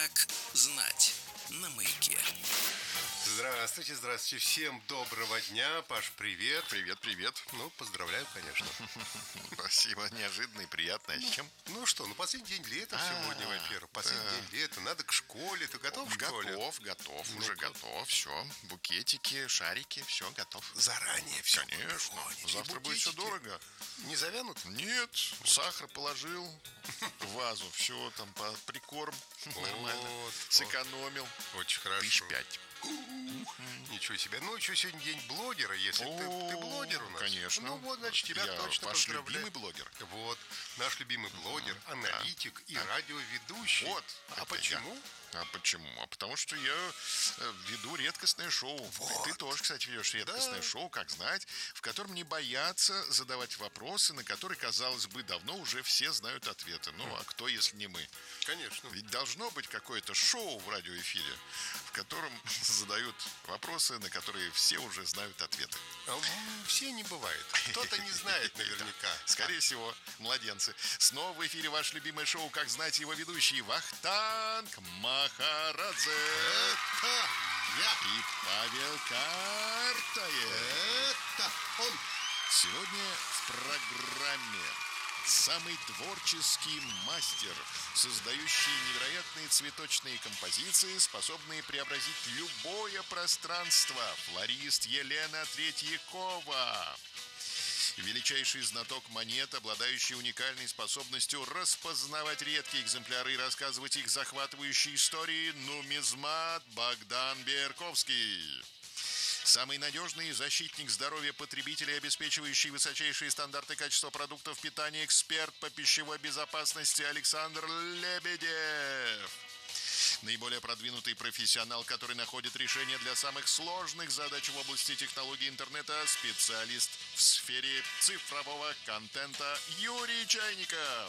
Как знать на Маяке. Здравствуйте, здравствуйте. Всем доброго дня. Паш, привет. Привет, привет. Ну, поздравляю, конечно. Спасибо, неожиданно и приятно. А с чем? Ну что, последний день лета сегодня, во-первых. Последний день лета. Надо к школе. Ты готов к школе? Готов, уже готов. Все, букетики, шарики, все, готов. Заранее все. Конечно. Завтра будет все дорого. Не завянут? Нет, сахар положил в вазу, все там прикорм. Нормально. Сэкономил. Очень хорошо. 5,000. Ничего себе. Ну, еще сегодня день блогера, если ты блогер у нас. Конечно. Ну вот, значит, тебя Я точно ваш поздравляю. любимый блогер. Вот, наш любимый блогер, аналитик и радиоведущий. Вот. А почему? Почему? Потому что я веду редкостное шоу. Вот. Ты тоже, кстати, ведешь редкостное шоу, как знать, в котором не боятся задавать вопросы, на которые, казалось бы, давно уже все знают ответы. Ну, а кто, если не мы? Конечно. Ведь должно быть какое-то шоу в радиоэфире, в котором задают вопросы, на которые все уже знают ответы. Все не бывает. Кто-то не знает наверняка. Скорее всего, младенцы. Снова в эфире ваше любимое шоу «Как знать», его ведущий Вахтанг Махарадзе. Это я. И Павел Картаев. Это он. Сегодня в программе самый творческий мастер, создающий невероятные цветочные композиции, способные преобразить любое пространство, флорист Елена Третьякова. Величайший знаток монет, обладающий уникальной способностью распознавать редкие экземпляры и рассказывать их захватывающие истории, нумизмат Богдан Берковский. Самый надежный защитник здоровья потребителей, обеспечивающий высочайшие стандарты качества продуктов питания, эксперт по пищевой безопасности Александр Лебедев. Наиболее продвинутый профессионал, который находит решения для самых сложных задач в области технологий интернета, специалист в сфере цифрового контента Юрий Чайников.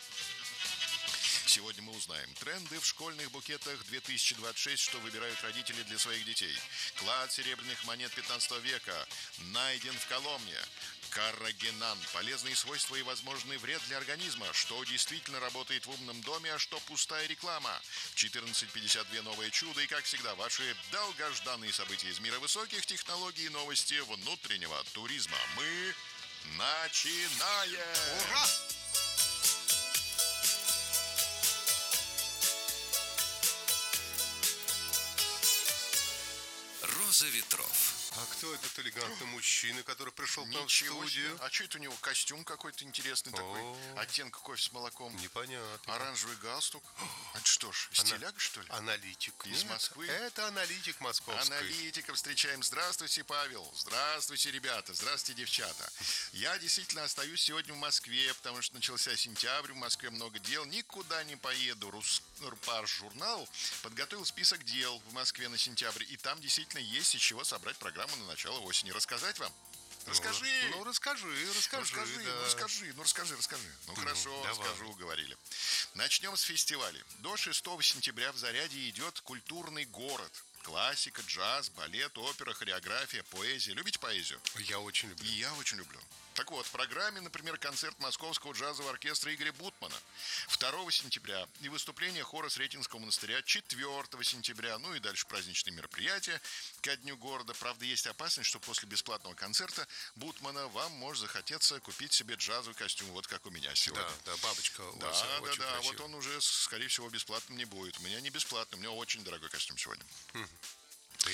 Сегодня мы узнаем тренды в школьных букетах 2026, что выбирают родители для своих детей. Клад серебряных монет 15 века найден в Коломне. Каррагенан. Полезные свойства и возможный вред для организма. Что действительно работает в умном доме, а что пустая реклама. В 14:52 новое чудо. И, как всегда, ваши долгожданные события из мира высоких технологий и новости внутреннего туризма. Мы начинаем! Ура! Роза ветров. А кто этот элегантный мужчина, который пришел к нам в Ничего студию? себе. А что это у него? Костюм какой-то интересный такой. Оттенка кофе с молоком. Непонятно. Оранжевый галстук. А это что ж, стиляга, что ли? Аналитик. Из Нет, Москвы? Это аналитик московский. Аналитика встречаем. Здравствуйте, Павел. Здравствуйте, ребята. Здравствуйте, девчата. Я действительно остаюсь сегодня в Москве, потому что начался сентябрь, в Москве много дел. Никуда не поеду. Руспарж-журнал подготовил список дел в Москве на сентябрь. И там действительно есть из чего собрать программу на начало осени. Рассказать вам? Расскажи. Ну, расскажи. Расскажи. Ну, хорошо, давай. расскажу, говорили. Начнем с фестиваля. До 6 сентября в Зарядье идет культурный город. Классика, джаз, балет, опера, хореография, поэзия. Любите поэзию? Я очень люблю. И я очень люблю. Так вот, в программе, например, концерт Московского джазового оркестра Игоря Бутмана. 2 сентября и выступление хора Сретенского монастыря 4 сентября. Ну и дальше праздничные мероприятия ко Дню города. Правда, есть опасность, что после бесплатного концерта Бутмана вам может захотеться купить себе джазовый костюм, вот как у меня сегодня. Да, бабочка у вас очень Да, красивая. вот он уже, скорее всего, бесплатным не будет. У меня не бесплатный, у меня очень дорогой костюм сегодня.